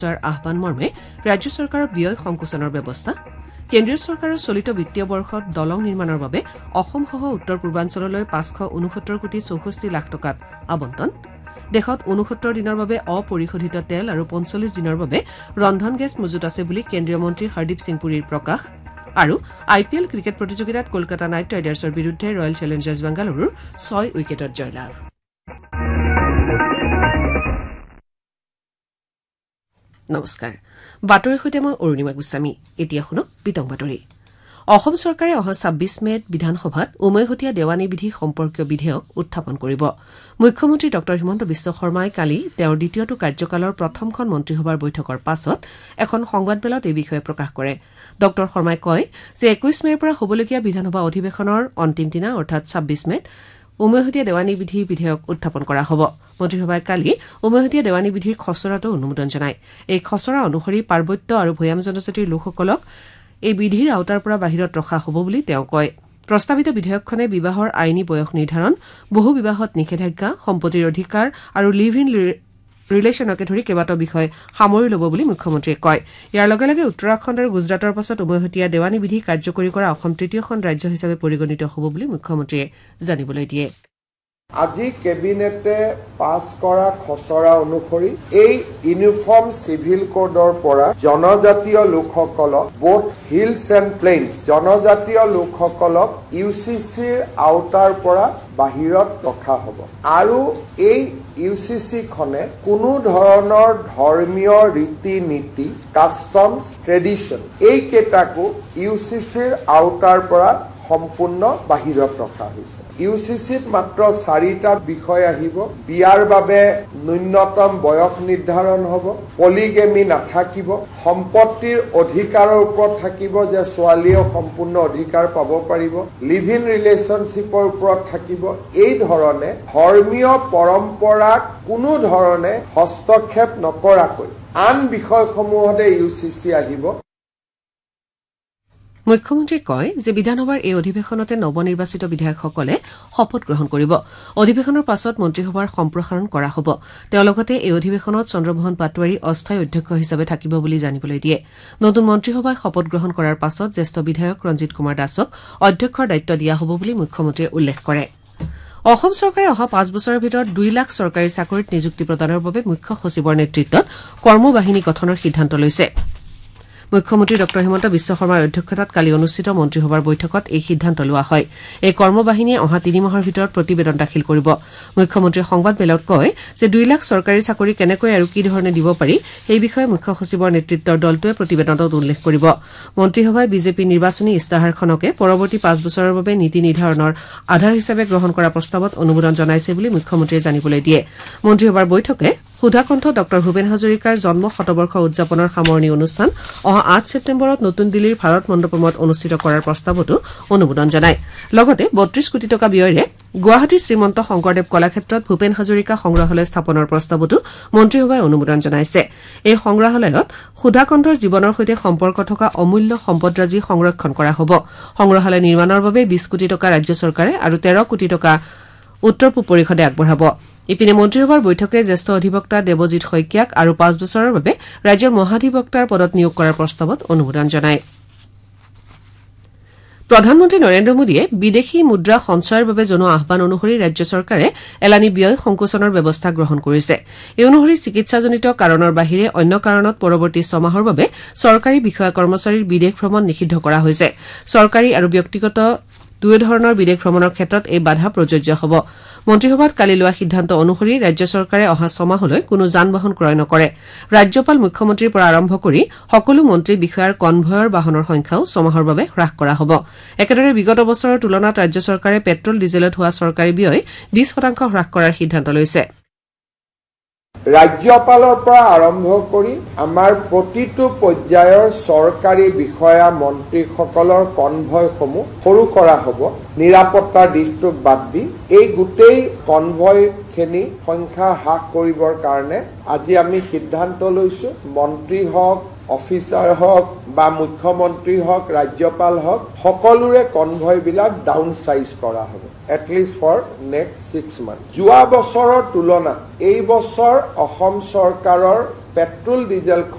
আহ্বান মৰ্মে ৰাজ্য চৰকাৰৰ ব্যয় সংকোচনৰ ব্যৱস্থা কেন্দ্ৰীয় চৰকাৰৰ চলিত বিত্তীয় বৰ্ষত দলং নিৰ্মাণৰ বাবে অসমসহ উত্তৰ পূৰ্বাঞ্চললৈ 569 কোটি 64 লাখ টকাত আবণ্টন দেশত 69 দিনৰ বাবে অপৰিশোধিত তেল আৰু 45 দিনৰ বাবে ৰন্ধন গেছ মজুত আছে বুলি কেন্দ্ৰীয় মন্ত্ৰী হৰদীপ সিং পুৰীৰ প্ৰকাশ আৰু IPL ক্ৰিকেট প্ৰতিযোগিতাত কলকাতা নাইট ৰাইডাৰ্ছৰ বিৰুদ্ধে ৰয়েল চেলেঞ্জাৰ্ছ বেংগালুৰুৰ 6 উইকেটত জয়লাভ নমস্কাৰ বাতৰিৰ সৈতে মই অৰুণিমা গোস্বামী এতিয়া শুনক বিতং বাতৰি অসম চৰকাৰে অহা 26 মেত বিধানসভাত উমৈহতীয়া দেৱানী বিধি সম্পৰ্কীয় বিধেয়ক উত্থাপন কৰিব মুখ্যমন্ত্ৰী ডক্টৰ হিমন্ত বিশ্ব শৰ্মাই কালি তেওঁৰ দ্বিতীয়টো কাৰ্যকালৰ প্ৰথমখন মন্ত্ৰীসভাৰ বৈঠকৰ পাছত এখন সংবাদমেলত এই বিষয়ে প্ৰকাশ কৰে ডক্টৰ শৰ্মাই কয় যে 21 মেৰ পৰা হ'বলগীয়া বিধানসভা অধিৱেশনৰ অন্তিম দিনা অৰ্থাৎ 26 মেত উমৈহতীয়া দেৱানী বিধি বিধেয়ক উত্থাপন কৰা হ'ব মন্ত্ৰীসভাই কালি উমৈহতীয়া দেৱানী বিধিৰ খচৰাটো অনুমোদন জনায় এই খচৰা অনুসৰি পাৰ্বত্য আৰু ভৈয়াম জনজাতিৰ লোকসকলক এই বিধিৰ আওতাৰ পৰা বাহিৰত ৰখা হ'ব বুলি তেওঁ কয় প্ৰস্তাৱিত বিধেয়কখনে বিবাহৰ আইনী বয়স নিৰ্ধাৰণ বহু বিবাহত নিষেধাজ্ঞা সম্পত্তিৰ অধিকাৰ আৰু লিভ ইন ৰিলেশ্যনকে ধৰি কেইবাটাও বিষয় সামৰি ল'ব বুলি মুখ্যমন্ত্ৰীয়ে কয় ইয়াৰ লগে লগে উত্তৰাখণ্ড আৰু গুজৰাটৰ পাছত উমৈহতীয়া দেৱানী বিধি কাৰ্যকৰী কৰা অসম তৃতীয়খন ৰাজ্য হিচাপে পৰিগণিত হ'ব বুলি মুখ্যমন্ত্ৰীয়ে জানিবলৈ দিয়ে আজি কেবিনেটে পাছ কৰা খচৰা অনুসৰি এই ইউনিফৰ্ম সিভিল কোডৰ পৰা জনজাতীয় লোকসকলক বোথ হিলছ এণ্ড প্লেইনছ জনজাতীয় লোকসকলক ইউচিচিৰ আওতাৰ পৰা বাহিৰত ৰখা হ'ব আৰু এই ইউচিচি খনে কোনো ধৰণৰ ধৰ্মীয় ৰীতি নীতি কাষ্টমছ ট্ৰেডিশ্যন এই কেইটাকো ইউচিচিৰ আওতাৰ পৰা সম্পূৰ্ণ বাহিৰত ৰখা হৈছে ইউচিচিত মাত্ৰ 4টা বিষয় আহিব বিয়াৰ বাবে ন্যূনতম বয়স নিৰ্ধাৰণ হ'ব পলিগেমি নাথাকিব সম্পত্তিৰ অধিকাৰৰ ওপৰত থাকিব যে ছোৱালীয়ে সম্পূৰ্ণ অধিকাৰ পাব পাৰিব লিভ ইন ৰিলেশ্যনশ্বিপৰ ওপৰত থাকিব এই ধৰণে ধৰ্মীয় পৰম্পৰাক কোনো ধৰণে হস্তক্ষেপ নকৰাকৈ আন বিষয়সমূহতে ইউচিচি আহিব মুখ্যমন্ত্ৰীয়ে কয় যে বিধানসভাৰ এই অধিৱেশনতে নৱনিৰ্বাচিত বিধায়কসকলে শপত গ্ৰহণ কৰিব অধিৱেশনৰ পাছত মন্ত্ৰীসভাৰ সম্প্ৰসাৰণ কৰা হ'ব তেওঁ লগতে এই অধিৱেশনত চন্দ্ৰমোহন পাটোৱাৰী অস্থায়ী অধ্যক্ষ হিচাপে থাকিব বুলি জানিবলৈ দিয়ে নতুন মন্ত্ৰীসভাই শপত গ্ৰহণ কৰাৰ পাছত জ্যেষ্ঠ বিধায়ক ৰঞ্জিত কুমাৰ দাসক অধ্যক্ষৰ দায়িত্ব দিয়া হ'ব বুলি মুখ্যমন্ত্ৰীয়ে উল্লেখ কৰে অসম চৰকাৰে অহা 5 বছৰৰ ভিতৰত 2 লাখ চৰকাৰী চাকৰিত নিযুক্তি প্ৰদানৰ বাবে মুখ্য সচিবৰ নেতৃত্বত কৰ্মবাহিনী গঠনৰ সিদ্ধান্ত লৈছে মুখ্যমন্ত্ৰী ডক্টৰ হিমন্ত বিশ্ব শৰ্মাৰ অধ্যক্ষতাত কালি অনুষ্ঠিত মন্ত্ৰীসভাৰ বৈঠকত এই সিদ্ধান্ত লোৱা হয় এই কৰ্মবাহিনীয়ে অহা 3 মাহৰ ভিতৰত প্ৰতিবেদন দাখিল কৰিব মুখ্যমন্ত্ৰীয়ে সংবাদমেলত কয় যে 2 লাখ চৰকাৰী চাকৰি কেনেকৈ আৰু কি ধৰণে দিব পাৰি এই বিষয়ে মুখ্য সচিবৰ নেতৃত্বৰ দলটোৱে প্ৰতিবেদনত উল্লেখ কৰিব মন্ত্ৰীসভাই বিজেপি নিৰ্বাচনী ইস্তাহাৰখনকে পৰৱৰ্তী 5 বছৰৰ বাবে নীতি নিৰ্ধাৰণৰ আধাৰ হিচাপে গ্ৰহণ কৰা প্ৰস্তাৱত অনুমোদন জনাইছে বুলি মুখ্যমন্ত্ৰীয়ে জানিবলৈ দিয়ে মন্ত্ৰীসভাৰ বৈঠকে সুধাকণ্ঠ ডক্টৰ ভূপেন হাজৰিকাৰ জন্ম শতবৰ্ষ উদযাপনৰ সামৰণি অনুষ্ঠান অহা 8 ছেপ্টেম্বৰত নতুন দিল্লীৰ ভাৰত মণ্ডপমত অনুষ্ঠিত কৰাৰ প্ৰস্তাৱতো অনুমোদন জনায় লগতে 32 কোটি টকা ব্যয়েৰে গুৱাহাটীৰ শ্ৰীমন্ত শংকৰদেৱ কলাক্ষেত্ৰত ভূপেন হাজৰিকা সংগ্ৰহালয় স্থাপনৰ প্ৰস্তাৱতো মন্ত্ৰীসভাই অনুমোদন জনাইছে এই সংগ্ৰহালয়ত সুধাকণ্ঠৰ জীৱনৰ সৈতে সম্পৰ্ক থকা অমূল্য সম্পদৰাজি সংৰক্ষণ কৰা হ'ব সংগ্ৰহালয় নিৰ্মাণৰ বাবে 20 কোটি টকা ৰাজ্য চৰকাৰে আৰু 13 কোটি টকা উত্তৰ পূব পৰিষদে আগবঢ়াব ইপিনে মন্ত্ৰীসভাৰ বৈঠকে জ্যেষ্ঠ অধিবক্তা দেৱজিৎ শইকীয়াক আৰু 5 বছৰৰ বাবে ৰাজ্যৰ মহাধিবক্তাৰ পদত নিয়োগ কৰাৰ প্ৰস্তাৱত অনুমোদন জনায় প্ৰধানমন্ত্ৰী নৰেন্দ্ৰ মোদীয়ে বিদেশী মুদ্ৰা সঞ্চয়ৰ বাবে জনোৱা আহ্বান অনুসৰি ৰাজ্য চৰকাৰে এলানি ব্যয় সংকোচনৰ ব্যৱস্থা গ্ৰহণ কৰিছে এই অনুসৰি চিকিৎসাজনিত কাৰণৰ বাহিৰে অন্য কাৰণত পৰৱৰ্তী 6 মাহৰ বাবে চৰকাৰী বিষয়া কৰ্মচাৰীৰ বিদেশ ভ্ৰমণ নিষিদ্ধ কৰা হৈছে চৰকাৰী আৰু ব্যক্তিগত দুই ধৰণৰ বিদেশ ভ্ৰমণৰ ক্ষেত্ৰত এই বাধা প্ৰযোজ্য হ'ব মন্ত্ৰীসভাত কালি লোৱা সিদ্ধান্ত অনুসৰি ৰাজ্য চৰকাৰে অহা 6 মাহলৈ কোনো যান-বাহন ক্ৰয় নকৰে ৰাজ্যপাল মুখ্যমন্ত্ৰীৰ পৰা আৰম্ভ কৰি সকলো মন্ত্ৰী বিষয়াৰ কনভয়ৰ বাহনৰ সংখ্যাও 6 মাহৰ বাবে হ্ৰাস কৰা হ'ব একেদৰে বিগত বছৰৰ তুলনাত ৰাজ্য চৰকাৰে পেট্ৰল ডিজেলত হোৱা চৰকাৰী ব্যয় 20% হ্ৰাস কৰাৰ সিদ্ধান্ত লৈছে ৰাজ্যপালৰ পৰা আৰম্ভ কৰি আমাৰ প্ৰতিটো পৰ্যায়ৰ চৰকাৰী বিষয়া মন্ত্ৰীসকলৰ কনভয়সমূহ সৰু কৰা হ'ব নিৰাপত্তাৰ দিশটোক বাদ দি এই গোটেই কনভয়খিনি সংখ্যা হ্ৰাস কৰিবৰ কাৰণে আজি আমি সিদ্ধান্ত লৈছো মন্ত্ৰী হওক অফিচাৰ হওক বা মুখ্যমন্ত্ৰী হওক ৰাজ্যপাল হওক সকলোৰে কনভয়বিলাক ডাউন সাইজ কৰা হ'ব at least for next 6 months যোৱা বছৰৰ তুলনাত এই বছৰ অসম চৰকাৰৰ পেট্ৰল ডিজেল